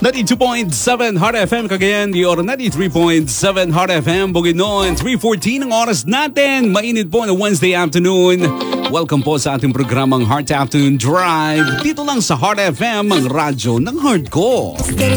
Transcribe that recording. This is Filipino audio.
92.7 Heart FM Cagayan de Oro, 93.7 Heart FM Bukidnon. 3:14 ang oras natin. Mainit po na Wednesday afternoon. Welcome po sa ating programang Heart Afternoon Drive. Dito lang sa Heart FM, ang radyo ng heart ko.